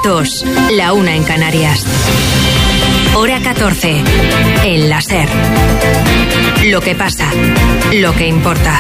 2, la 1 en Canarias. Hora 14, en la SER. Lo que pasa, lo que importa.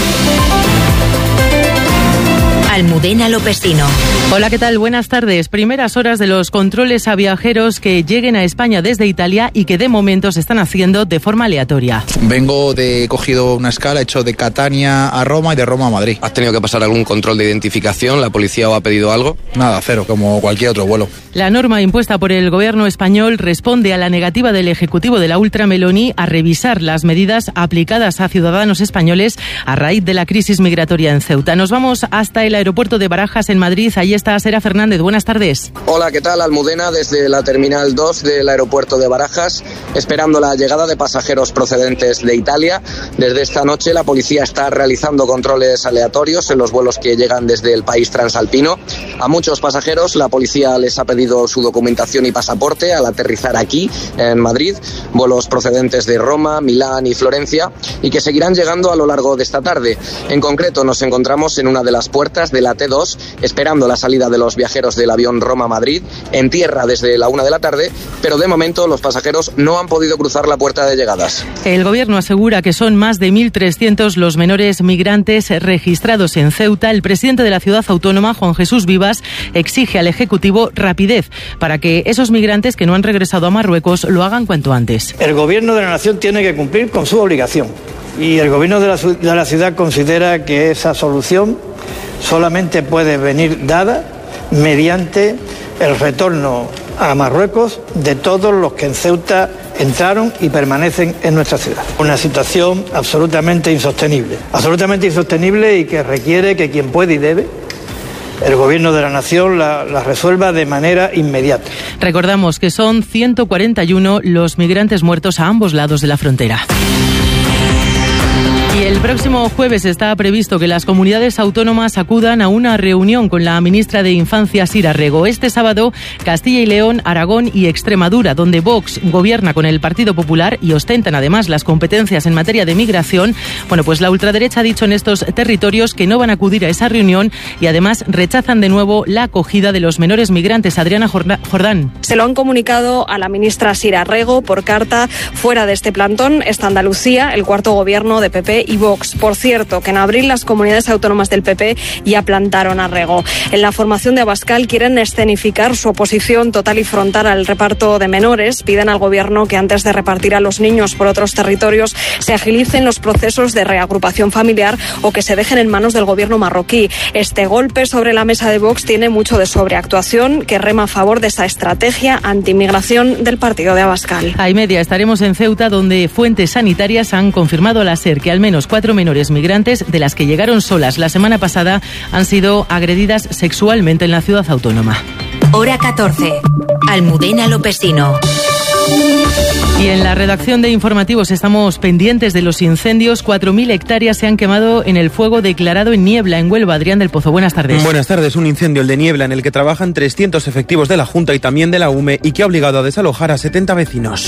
Almudena Lopesino. Hola, ¿qué tal? Buenas tardes. Primeras horas de los controles a viajeros que lleguen a España desde Italia y que de momento se están haciendo de forma aleatoria. He cogido una escala, he hecho de Catania a Roma y de Roma a Madrid. ¿Has tenido que pasar algún control de identificación? ¿La policía os ha pedido algo? Nada, cero, como cualquier otro vuelo. La norma impuesta por el gobierno español responde a la negativa del Ejecutivo de la Ultra Meloni a revisar las medidas aplicadas a ciudadanos españoles a raíz de la crisis migratoria en Ceuta. Nos vamos hasta el aeropuerto de Barajas, en Madrid. Ahí está Sera Fernández. Buenas tardes. Hola, ¿qué tal? Almudena, desde la Terminal 2 del aeropuerto de Barajas, esperando la llegada de pasajeros procedentes de Italia. Desde esta noche la policía está realizando controles aleatorios en los vuelos que llegan desde el país transalpino. A muchos pasajeros la policía les ha pedido su documentación y pasaporte al aterrizar aquí, en Madrid, vuelos procedentes de Roma, Milán y Florencia, y que seguirán llegando a lo largo de esta tarde. En concreto, nos encontramos en una de las puertas de la T2, esperando la salida de los viajeros del avión Roma-Madrid, en tierra desde la 1 de la tarde, pero de momento los pasajeros no han podido cruzar la puerta de llegadas. El gobierno asegura que son más de 1.300 los menores migrantes registrados en Ceuta. El presidente de la ciudad autónoma, Juan Jesús Vivas, exige al Ejecutivo rapidez para que esos migrantes que no han regresado a Marruecos lo hagan cuanto antes. El gobierno de la nación tiene que cumplir con su obligación y el gobierno de la ciudad considera que esa solución solamente puede venir dada mediante el retorno a Marruecos de todos los que en Ceuta entraron y permanecen en nuestra ciudad. Una situación absolutamente insostenible y que requiere que quien puede y debe, el gobierno de la nación la resuelva de manera inmediata. Recordamos que son 141 los migrantes muertos a ambos lados de la frontera. Y el próximo jueves está previsto que las comunidades autónomas acudan a una reunión con la ministra de Infancia, Sira Rego. Este sábado, Castilla y León, Aragón y Extremadura, donde Vox gobierna con el Partido Popular y ostentan además las competencias en materia de migración. Bueno, pues la ultraderecha ha dicho en estos territorios que no van a acudir a esa reunión y además rechazan de nuevo la acogida de los menores migrantes. Adriana Jordán. Se lo han comunicado a la ministra Sira Rego por carta. Fuera de este plantón está Andalucía, el cuarto gobierno de PP y Vox. Por cierto, que en abril las comunidades autónomas del PP ya plantaron a Rego. En la formación de Abascal quieren escenificar su oposición total y frontal al reparto de menores. Piden al gobierno que antes de repartir a los niños por otros territorios se agilicen los procesos de reagrupación familiar o que se dejen en manos del gobierno marroquí. Este golpe sobre la mesa de Vox tiene mucho de sobreactuación que rema a favor de esa estrategia antimigración del partido de Abascal. A y media estaremos en Ceuta, donde fuentes sanitarias han confirmado a la SER que al menos 4 menores migrantes, de las que llegaron solas la semana pasada, han sido agredidas sexualmente en la ciudad autónoma. Hora 14. Almudena Lopesino. Y en la redacción de informativos estamos pendientes de los incendios. 4.000 hectáreas se han quemado en el fuego declarado en Niebla, en Huelva. Adrián del Pozo, buenas tardes. Buenas tardes. Un incendio, el de Niebla, en el que trabajan 300 efectivos de la Junta y también de la UME y que ha obligado a desalojar a 70 vecinos.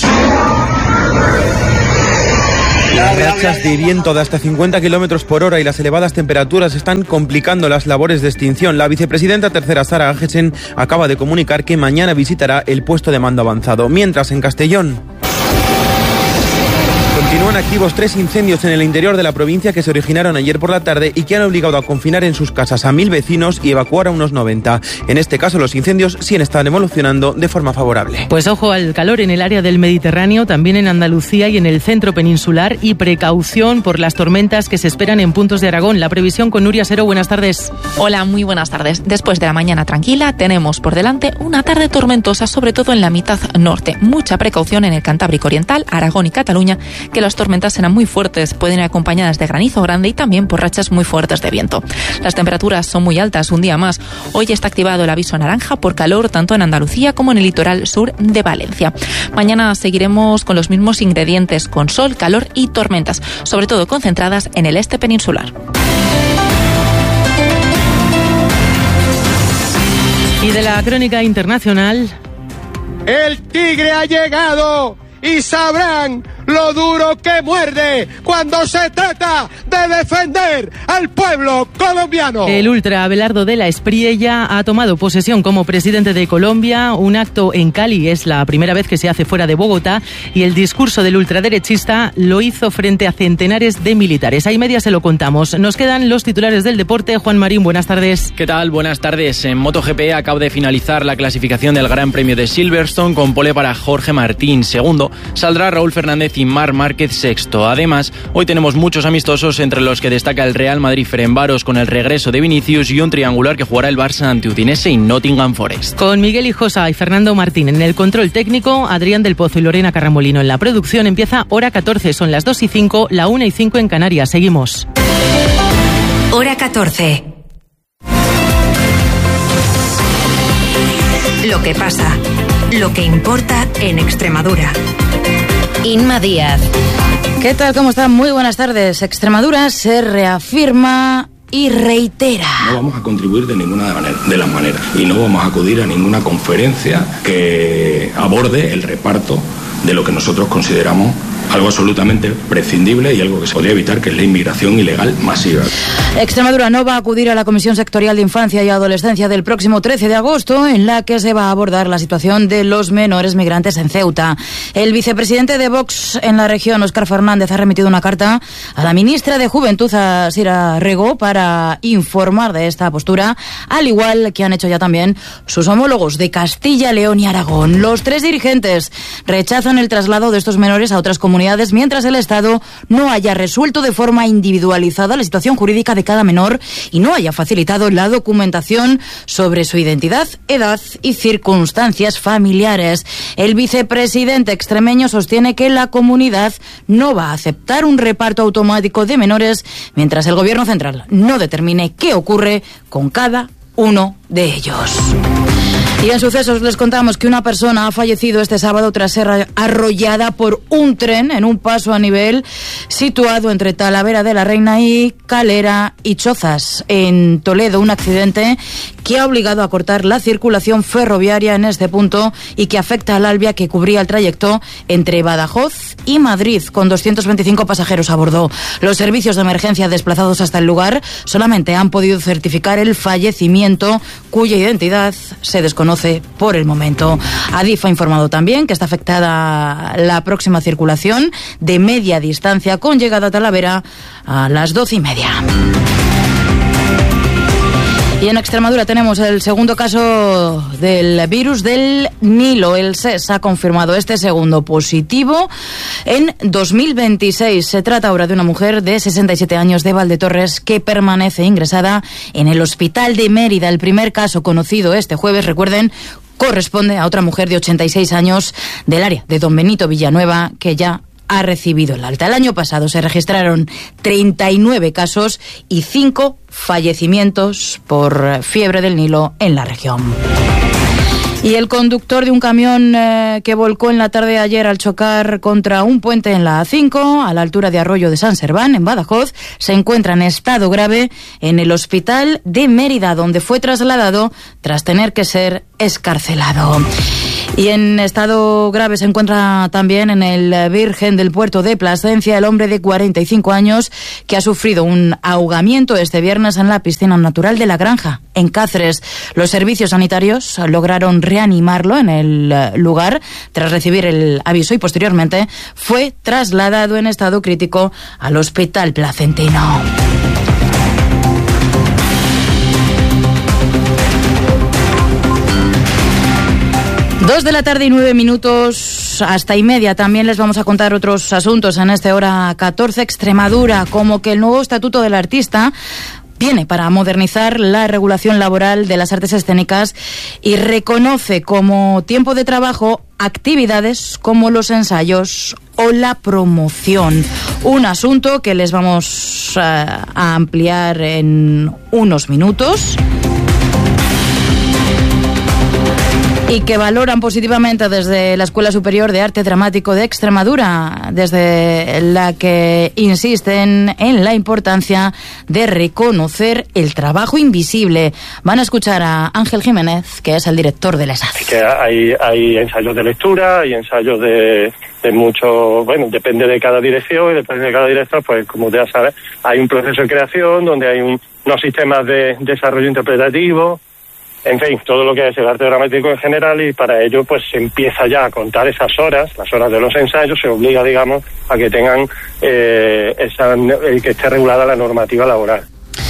Las rachas de viento de hasta 50 kilómetros por hora y las elevadas temperaturas están complicando las labores de extinción. La vicepresidenta tercera, Sara Agesen, acaba de comunicar que mañana visitará el puesto de mando avanzado. Mientras, en Castellón continúan activos 3 incendios en el interior de la provincia que se originaron ayer por la tarde y que han obligado a confinar en sus casas a 1.000 vecinos y evacuar a unos 90. En este caso, los incendios sí están evolucionando de forma favorable. Pues ojo al calor en el área del Mediterráneo, también en Andalucía y en el centro peninsular, y precaución por las tormentas que se esperan en puntos de Aragón. La previsión con Nuria Sero. Buenas tardes. Hola, muy buenas tardes. Después de la mañana tranquila, tenemos por delante una tarde tormentosa, sobre todo en la mitad norte. Mucha precaución en el Cantábrico Oriental, Aragón y Cataluña, que las tormentas serán muy fuertes, pueden ir acompañadas de granizo grande y también por rachas muy fuertes de viento. Las temperaturas son muy altas un día más. Hoy está activado el aviso naranja por calor tanto en Andalucía como en el litoral sur de Valencia. Mañana seguiremos con los mismos ingredientes, con sol, calor y tormentas, sobre todo concentradas en el este peninsular. Y de la crónica internacional. El tigre ha llegado y sabrán lo duro que muerde cuando se trata de defender al pueblo colombiano. El ultra Abelardo de la Espriella ha tomado posesión como presidente de Colombia. Un acto en Cali es la primera vez que se hace fuera de Bogotá y el discurso del ultraderechista lo hizo frente a centenares de militares. Ahí media se lo contamos. Nos quedan los titulares del deporte. Juan Marín, buenas tardes. ¿Qué tal? Buenas tardes. En MotoGP acaba de finalizar la clasificación del Gran Premio de Silverstone con pole para Jorge Martín. Segundo, saldrá Raúl Fernández y Marc Márquez sexto. Además, hoy tenemos muchos amistosos entre los que destaca el Real Madrid-Ferencváros con el regreso de Vinicius y un triangular que jugará el Barça ante Udinese y Nottingham Forest. Con Miguel Hijosa y Fernando Martín en el control técnico, Adrián del Pozo y Lorena Carramolino en la producción. Empieza Hora 14, son las 2:05, la 1:05 en Canarias. Seguimos. Hora 14. Lo que pasa, lo que importa en Extremadura. Inma Díaz. ¿Qué tal? ¿Cómo están? Muy buenas tardes. Extremadura se reafirma y reitera. No vamos a contribuir de ninguna de las maneras y no vamos a acudir a ninguna conferencia que aborde el reparto de lo que nosotros consideramos algo absolutamente prescindible y algo que se podría evitar, que es la inmigración ilegal masiva. Extremadura no va a acudir a la Comisión Sectorial de Infancia y Adolescencia del próximo 13 de agosto, en la que se va a abordar la situación de los menores migrantes en Ceuta. El vicepresidente de Vox en la región, Óscar Fernández, ha remitido una carta a la ministra de Juventud, a Sira Rego, para informar de esta postura, al igual que han hecho ya también sus homólogos de Castilla, León y Aragón. Los tres dirigentes rechazan el traslado de estos menores a otras comunidades mientras el Estado no haya resuelto de forma individualizada la situación jurídica de cada menor y no haya facilitado la documentación sobre su identidad, edad y circunstancias familiares. El vicepresidente extremeño sostiene que la comunidad no va a aceptar un reparto automático de menores mientras el gobierno central no determine qué ocurre con cada uno de ellos. Y en sucesos les contamos que una persona ha fallecido este sábado tras ser arrollada por un tren en un paso a nivel situado entre Talavera de la Reina y Calera y Chozas, en Toledo. Un accidente que ha obligado a cortar la circulación ferroviaria en este punto y que afecta al Albia, que cubría el trayecto entre Badajoz y Madrid, con 225 pasajeros a bordo. Los servicios de emergencia desplazados hasta el lugar solamente han podido certificar el fallecimiento, cuya identidad se desconoce por el momento. Adif ha informado también que está afectada la próxima circulación de media distancia con llegada a Talavera a las 12:30. Y en Extremadura tenemos el segundo caso del virus del Nilo. El SES ha confirmado este segundo positivo en 2026. Se trata ahora de una mujer de 67 años de Valdetorres que permanece ingresada en el hospital de Mérida. El primer caso conocido este jueves, recuerden, corresponde a otra mujer de 86 años del área de Don Benito Villanueva, que ya ha recibido el alta. El año pasado se registraron 39 casos y 5 fallecimientos por fiebre del Nilo en la región. Y el conductor de un camión que volcó en la tarde de ayer al chocar contra un puente en la A5, a la altura de Arroyo de San Serván, en Badajoz, se encuentra en estado grave en el hospital de Mérida, donde fue trasladado tras tener que ser excarcelado. Y en estado grave se encuentra también en el Virgen del Puerto de Plasencia el hombre de 45 años que ha sufrido un ahogamiento este viernes en la piscina natural de La Granja, en Cáceres. Los servicios sanitarios lograron reanimarlo en el lugar tras recibir el aviso y posteriormente fue trasladado en estado crítico al hospital placentino. 2:09 hasta y media. También les vamos a contar otros asuntos en esta hora 14. Extremadura, como que el nuevo estatuto del artista viene para modernizar la regulación laboral de las artes escénicas y reconoce como tiempo de trabajo actividades como los ensayos o la promoción. Un asunto que les vamos a ampliar en unos minutos. Y que valoran positivamente desde la Escuela Superior de Arte Dramático de Extremadura, desde la que insisten en la importancia de reconocer el trabajo invisible. Van a escuchar a Ángel Jiménez, que es el director de la ESAD. Que hay ensayos de lectura, hay ensayos de mucho, bueno, depende de cada dirección y depende de cada director, pues como ya sabes, hay un proceso de creación donde hay unos sistemas de desarrollo interpretativo. En fin, todo lo que es el arte dramático en general, y para ello pues se empieza ya a contar esas horas, las horas de los ensayos, se obliga, digamos, a que tengan que esté regulada la normativa laboral.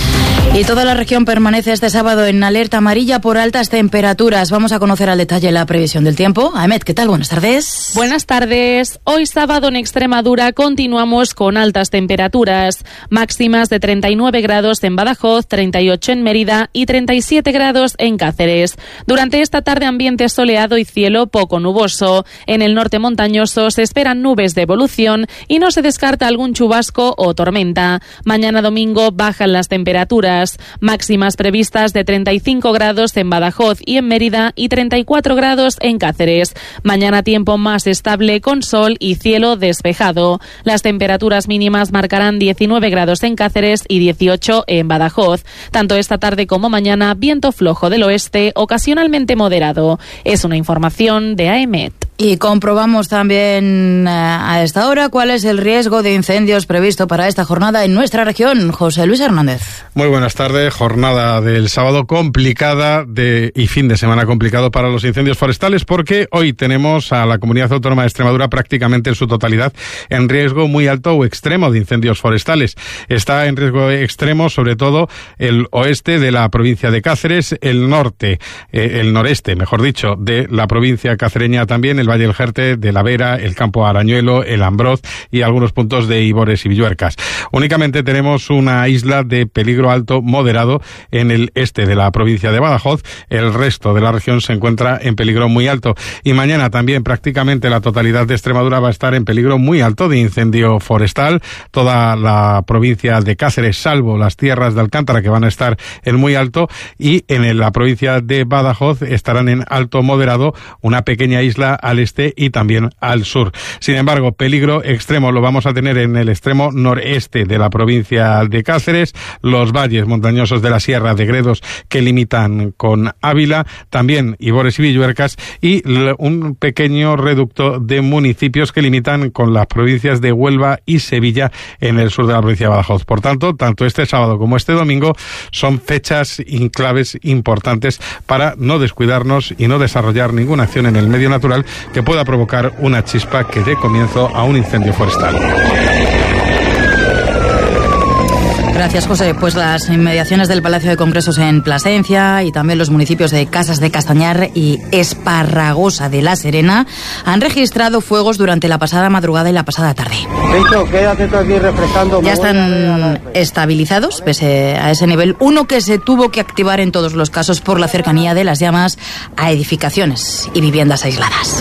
Y toda la región permanece este sábado en alerta amarilla por altas temperaturas. Vamos a conocer al detalle la previsión del tiempo. Ahmed, ¿qué tal? Buenas tardes. Buenas tardes. Hoy sábado en Extremadura continuamos con altas temperaturas. Máximas de 39 grados en Badajoz, 38 en Mérida y 37 grados en Cáceres. Durante esta tarde ambiente soleado y cielo poco nuboso. En el norte montañoso se esperan nubes de evolución y no se descarta algún chubasco o tormenta. Mañana domingo bajan las temperaturas. Máximas previstas de 35 grados en Badajoz y en Mérida y 34 grados en Cáceres. Mañana tiempo más estable con sol y cielo despejado. Las temperaturas mínimas marcarán 19 grados en Cáceres y 18 en Badajoz. Tanto esta tarde como mañana viento flojo del oeste, ocasionalmente moderado. Es una información de AEMET. Y comprobamos también a esta hora cuál es el riesgo de incendios previsto para esta jornada en nuestra región. José Luis Hernández. Muy buenas tardes. Jornada del sábado complicada y fin de semana complicado para los incendios forestales, porque hoy tenemos a la Comunidad Autónoma de Extremadura prácticamente en su totalidad en riesgo muy alto o extremo de incendios forestales. Está en riesgo extremo sobre todo el oeste de la provincia de Cáceres, el noreste, mejor dicho, de la provincia cacereña también, el Valle del Jerte, de la Vera, el Campo Arañuelo, el Ambroz y algunos puntos de Ibores y Villuercas. Únicamente tenemos una isla de peligro alto moderado en el este de la provincia de Badajoz. El resto de la región se encuentra en peligro muy alto. Y mañana también prácticamente la totalidad de Extremadura va a estar en peligro muy alto de incendio forestal. Toda la provincia de Cáceres, salvo las tierras de Alcántara, que van a estar en muy alto, y en la provincia de Badajoz estarán en alto moderado, una pequeña isla al este y también al sur. Sin embargo, peligro extremo lo vamos a tener en el extremo noreste de la provincia de Cáceres, los valles montañosos de la Sierra de Gredos que limitan con Ávila, también Ibores y Villuercas, y un pequeño reducto de municipios que limitan con las provincias de Huelva y Sevilla en el sur de la provincia de Badajoz. Por tanto, tanto este sábado como este domingo son fechas claves importantes para no descuidarnos y no desarrollar ninguna acción en el medio natural que pueda provocar una chispa que dé comienzo a un incendio forestal. Gracias, José. Pues las inmediaciones del Palacio de Congresos en Plasencia y también los municipios de Casas de Castañar y Esparragosa de la Serena han registrado fuegos durante la pasada madrugada y la pasada tarde. Quédate tú aquí refrescando. Ya están estabilizados pese a ese nivel 1 que se tuvo que activar en todos los casos por la cercanía de las llamas a edificaciones y viviendas aisladas.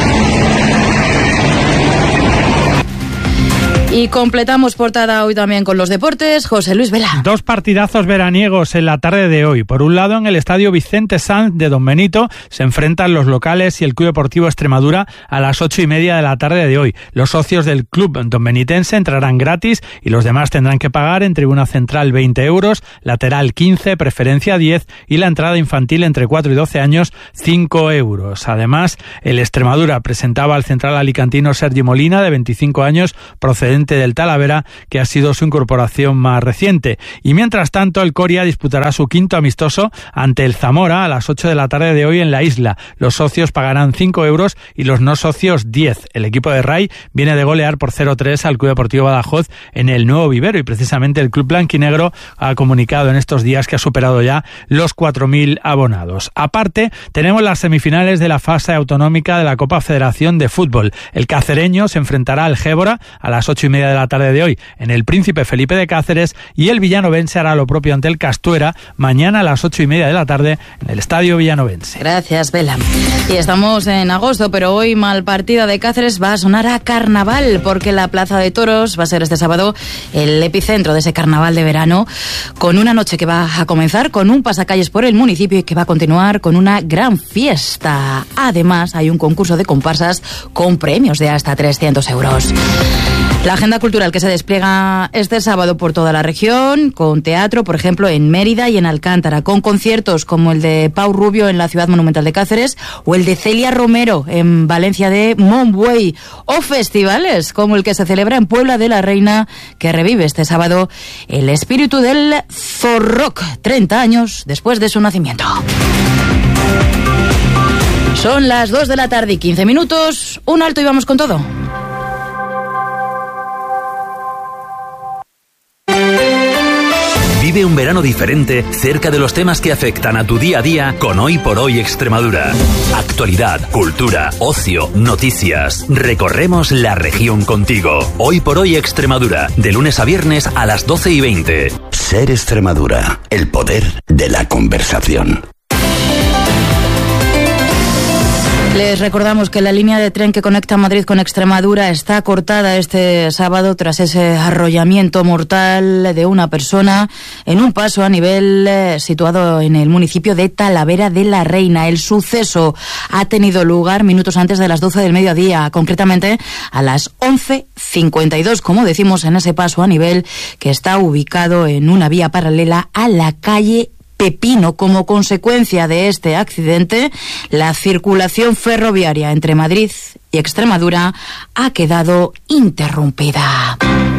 Y completamos portada hoy también con los deportes. José Luis Vela. Dos partidazos veraniegos en la tarde de hoy. Por un lado, en el estadio Vicente Sanz de Don Benito se enfrentan los locales y el Club Deportivo Extremadura a las 8:30 de la tarde de hoy. Los socios del club donbenitense entrarán gratis y los demás tendrán que pagar en tribuna central 20 euros, lateral 15, preferencia 10 y la entrada infantil entre 4 y 12 años 5 euros. Además, el Extremadura presentaba al central alicantino Sergi Molina, de 25 años, procedente del Talavera, que ha sido su incorporación más reciente. Y mientras tanto, el Coria disputará su quinto amistoso ante el Zamora a las 8 de la tarde de hoy en la isla. Los socios pagarán 5 euros y los no socios 10. El equipo de Ray viene de golear por 0-3 al Club Deportivo Badajoz en el Nuevo Vivero, y precisamente el club blanquinegro ha comunicado en estos días que ha superado ya los 4.000 abonados. Aparte, tenemos las semifinales de la fase autonómica de la Copa Federación de Fútbol. El cacereño se enfrentará al Gébora a las 8:30 8:30 de la tarde de hoy en el Príncipe Felipe de Cáceres, y el villanovense hará lo propio ante el Castuera mañana a las 8:30 de la tarde en el Estadio Villanovense. Gracias, Vela. Y estamos en agosto, pero hoy Malpartida de Cáceres va a sonar a carnaval, porque la Plaza de Toros va a ser este sábado el epicentro de ese carnaval de verano, con una noche que va a comenzar con un pasacalles por el municipio y que va a continuar con una gran fiesta. Además, hay un concurso de comparsas con premios de hasta 300 euros. La agenda cultural que se despliega este sábado por toda la región, con teatro, por ejemplo, en Mérida y en Alcántara, con conciertos como el de Pau Rubio en la Ciudad Monumental de Cáceres o el de Celia Romero en Valencia de Montbuey, o festivales como el que se celebra en Puebla de la Reina, que revive este sábado el espíritu del Zorrock, 30 años después de su nacimiento. Son las 2 de la tarde y 15 minutos, un alto y vamos con todo. Vive un verano diferente cerca de los temas que afectan a tu día a día con Hoy por Hoy Extremadura. Actualidad, cultura, ocio, noticias. Recorremos la región contigo. Hoy por Hoy Extremadura, de lunes a viernes a las 12:20. Ser Extremadura, el poder de la conversación. Les recordamos que la línea de tren que conecta Madrid con Extremadura está cortada este sábado tras ese arrollamiento mortal de una persona en un paso a nivel situado en el municipio de Talavera de la Reina. El suceso ha tenido lugar minutos antes de las 12 del mediodía, concretamente a las 11:52, como decimos, en ese paso a nivel que está ubicado en una vía paralela a la calle Pepino. Como consecuencia de este accidente, la circulación ferroviaria entre Madrid y Extremadura ha quedado interrumpida.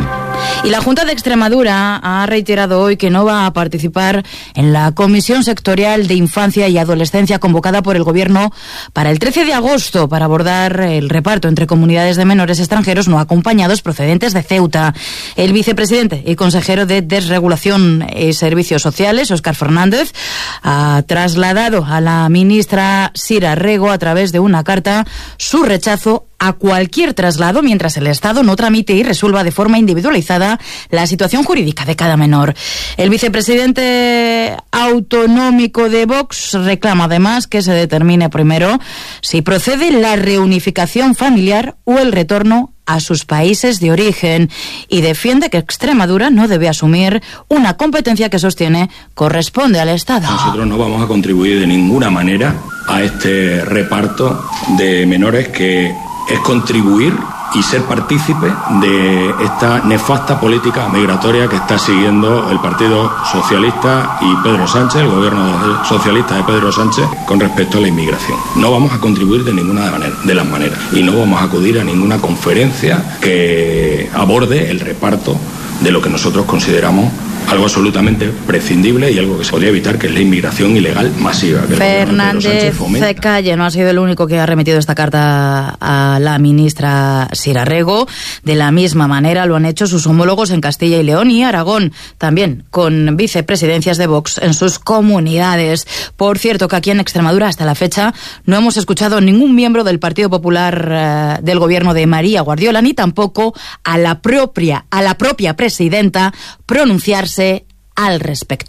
Y la Junta de Extremadura ha reiterado hoy que no va a participar en la Comisión Sectorial de Infancia y Adolescencia convocada por el Gobierno para el 13 de agosto para abordar el reparto entre comunidades de menores extranjeros no acompañados procedentes de Ceuta. El vicepresidente y consejero de Desregulación y Servicios Sociales, Óscar Fernández, ha trasladado a la ministra Sira Rego a través de una carta su rechazo a cualquier traslado mientras el Estado no tramite y resuelva de forma individualizada la situación jurídica de cada menor. El vicepresidente autonómico de Vox reclama además que se determine primero si procede la reunificación familiar o el retorno a sus países de origen, y defiende que Extremadura no debe asumir una competencia que sostiene corresponde al Estado. Nosotros no vamos a contribuir de ninguna manera a este reparto de menores, que es contribuir y ser partícipe de esta nefasta política migratoria que está siguiendo el Partido Socialista y Pedro Sánchez, el gobierno socialista de Pedro Sánchez, con respecto a la inmigración. No vamos a contribuir de ninguna de las maneras, y no vamos a acudir a ninguna conferencia que aborde el reparto de lo que nosotros consideramos algo absolutamente prescindible y algo que se podría evitar, que es la inmigración ilegal masiva. Fernández Calle no ha sido el único que ha remitido esta carta a la ministra Sira Rego. De la misma manera lo han hecho sus homólogos en Castilla y León y Aragón, también con vicepresidencias de Vox en sus comunidades. Por cierto, que aquí en Extremadura hasta la fecha no hemos escuchado ningún miembro del Partido Popular del gobierno de María Guardiola, ni tampoco a la propia presidenta pronunciarse al respecto.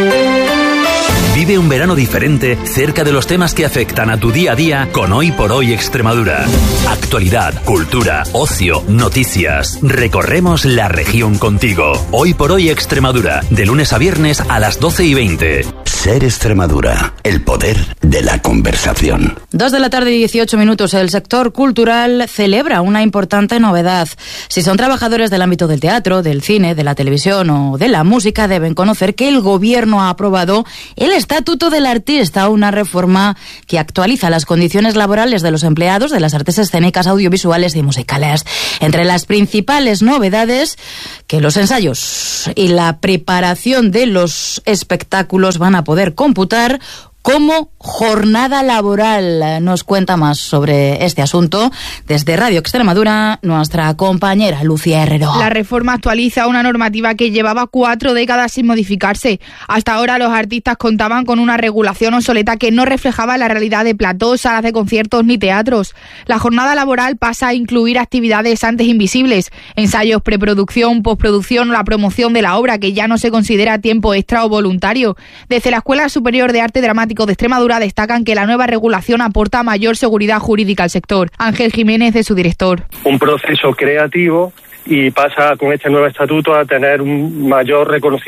Vive un verano diferente cerca de los temas que afectan a tu día a día con Hoy por Hoy Extremadura. Actualidad, cultura, ocio, noticias. Recorremos la región contigo. Hoy por Hoy Extremadura, de lunes a viernes a las 12:20. Ser Extremadura, el poder de la conversación. 2 de la tarde y 18 minutos. El sector cultural celebra una importante novedad. Si son trabajadores del ámbito del teatro, del cine, de la televisión o de la música, deben conocer que el Gobierno ha aprobado el Estatuto del Artista, una reforma que actualiza las condiciones laborales de los empleados de las artes escénicas, audiovisuales y musicales. Entre las principales novedades, que los ensayos y la preparación de los espectáculos van a poder computar como jornada laboral. Nos cuenta más sobre este asunto desde Radio Extremadura nuestra compañera Lucía Herrero. La reforma actualiza una normativa que llevaba 4 décadas sin modificarse. Hasta ahora los artistas contaban con una regulación obsoleta que no reflejaba la realidad de platós, salas de conciertos ni teatros. La jornada laboral pasa a incluir actividades antes invisibles, ensayos, preproducción, postproducción o la promoción de la obra, que ya no se considera tiempo extra o voluntario. Desde la Escuela Superior de Arte Dramático de Extremadura destacan que la nueva regulación aporta mayor seguridad jurídica al sector. Ángel Jiménez, de su director. Un proceso creativo y pasa con este nuevo estatuto a tener un mayor reconocimiento